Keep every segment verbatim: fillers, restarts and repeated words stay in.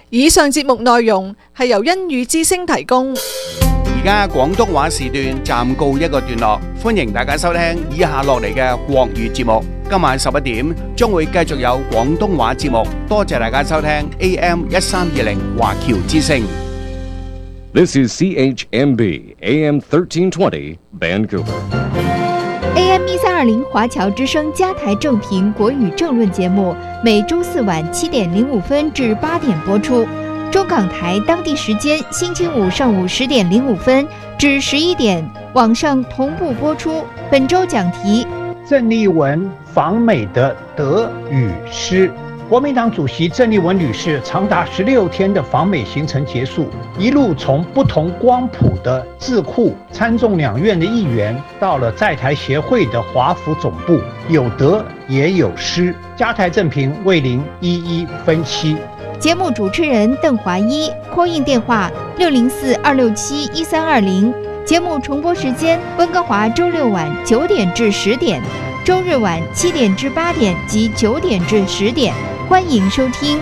以上節目內容係由恩語之聲提供。 而家廣東話時段暫告一個段落，歡迎大家收聽以下落嚟嘅國語節目。今晚十一點將會繼續有廣東話節目，多謝大家收聽 A M 一三二零華僑之聲。 This is C H M B A M thirteen twenty Vancouver。A M 一三二零华侨之声加台正评国语政论节目，每周四晚七点零五分至八点播出。中港台当地时间星期五上午十点零五分至十一点，网上同步播出。本周讲题： 郑丽文访美的得与失。国民党主席郑丽文女士长达十六天的访美行程结束，一路从不同光谱的智库、参众两院的议员，到了在台协会的华府总部，有得也有失。加台正评为您一一分析。 节目主持人邓华一 ，call in 电话六零四二六七一三二零。节目重播时间：温哥华周六晚九点至十点，周日晚七点至八点及九点至十点。欢迎收听。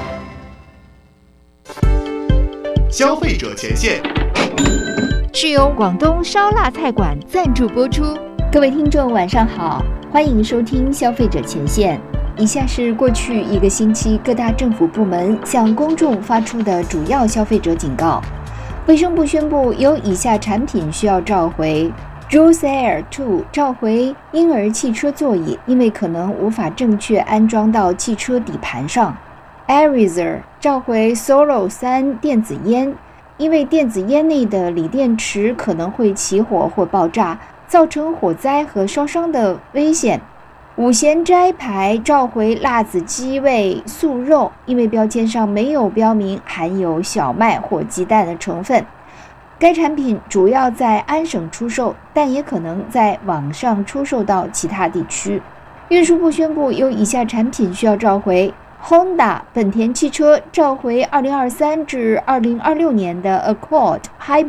消费者前线是由广东烧腊菜馆赞助播出。各位听众晚上好，欢迎收听消费者前线。以下是过去一个星期各大政府部门向公众发出的主要消费者警告。卫生部宣布有以下产品需要召回：Juice Air 二召回婴儿汽车座椅，因为可能无法正确安装到汽车底盘上。Arizer 召回 Solo 三电子烟，因为电子烟内的锂电池可能会起火或爆炸，造成火灾和烧伤的危险。五贤斋牌召回辣子鸡味素肉，因为标签上没有标明含有小麦或鸡蛋的成分。该产品主要在安省出售，但也可能在网上出售到其他地区。运输部宣布有以下产品需要召回：Honda 本田汽车召回二零二三至二零二六年的 Accord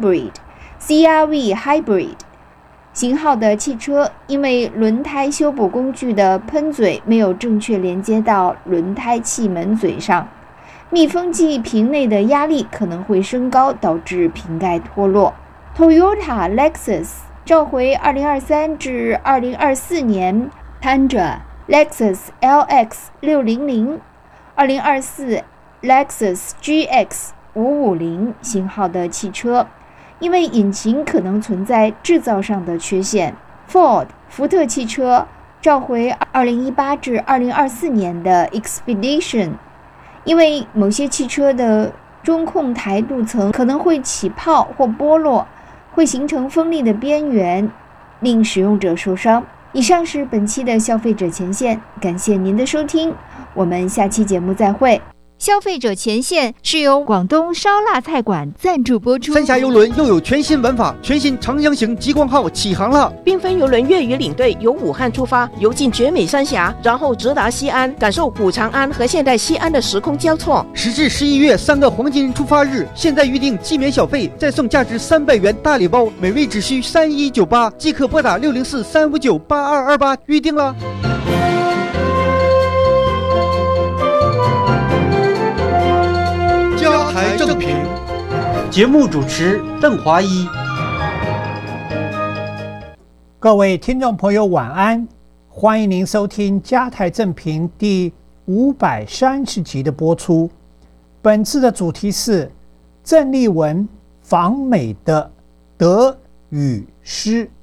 Hybrid、C R V Hybrid 型号的汽车，因为轮胎修补工具的喷嘴没有正确连接到轮胎气门嘴上，密封剂瓶内的压力可能会升高，导致瓶盖脱落。Toyota Lexus 召回二零二三至二零二四年 Tundra Lexus L X 六零零、二零二四 Lexus G X 五五零型号的汽车，因为引擎可能存在制造上的缺陷。Ford 福特汽车召回二零一八至二零二四年的 Expedition，因为某些汽车的中控台镀层可能会起泡或剥落，会形成锋利的边缘，令使用者受伤。以上是本期的消费者前线，感谢您的收听，我们下期节目再会。消费者前线是由广东烧腊菜馆赞助播出。 三峡邮轮又有全新玩法，全新长江型极光号起航了。 缤纷邮轮粤语领队由武汉出发，游进绝美三峡，然后直达西安，感受古长安和现代西安的时空交错。 时至十一月三个黄金出发日，现在预定即免小费，再送价值三百元大礼包，每位只需三一九八，即可拨打六零四三五九八二二八预定了。 加台正评， 节目主持邓华一。各位听众朋友晚安，欢迎您收听加台正评第五百三十集的播出。本次的主题是郑丽文访美的得与失。